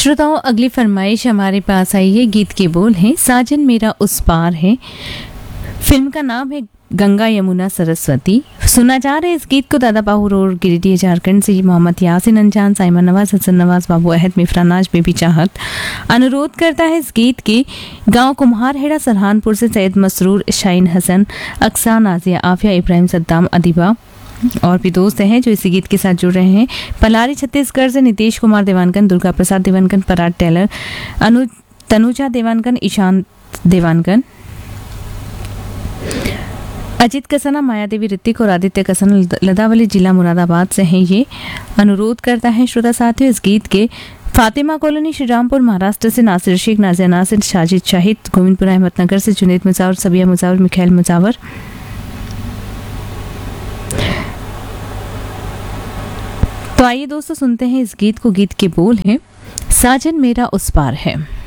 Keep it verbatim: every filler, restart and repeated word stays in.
श्रोताओं, अगली फरमाइश हमारे पास आई है। गीत के बोल हैं साजन मेरा उस पार है। फिल्म का नाम है गंगा यमुना सरस्वती। सुना जा रहा है इस गीत को दादा बाहुर और गिरिडीह झारखंड से मोहम्मद यासिन अंजान, साइमन नवाज, हसन नवाज, बाबू अहद, मिफ्रानाज, बेबी चाहत। अनुरोध करता है इस गीत के गांव कुम्हारहेड़ा सरहानपुर से सैयद मसरूर, शाइन हसन, अक्सा, नाजिया, आफिया, इब्राहिम, सद्दाम, अदीबा और भी दोस्त हैं जो इसी गीत के साथ जुड़ रहे हैं। पलारी छत्तीसगढ़ से नितेश कुमार देवानगन, दुर्गा प्रसाद देवानगन, पराग टेलर, अनु तनुजा देवानगन, ईशान देवानगन, अजित कसना, माया देवी, ऋतिक और आदित्य कसना लदावली जिला मुरादाबाद से हैं। ये अनुरोध करता है श्रोता साथियों इस गीत के फातिमा कॉलोनी श्रीरामपुर महाराष्ट्र से नासिर शेख, नाजिया नासिर, शाजिद शाहिद, गोविंदपुरा अहमदनगर से जुनेद मुजावर, सबिया मुजावर, मिखाइल मुजावर। तो आइए दोस्तों सुनते हैं इस गीत को। गीत के बोल हैं साजन मेरा उस पार है।